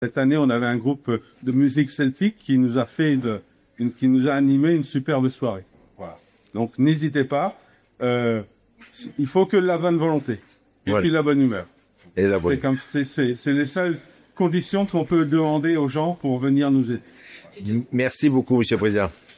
Cette année, on avait un groupe de musique celtique qui nous a qui nous a animé une superbe soirée. Voilà. Donc, n'hésitez pas. Il faut que la bonne volonté. Et puis la bonne humeur. Et la bonne. C'est les seules conditions qu'on peut demander aux gens pour venir nous aider. Merci beaucoup, Monsieur le Président.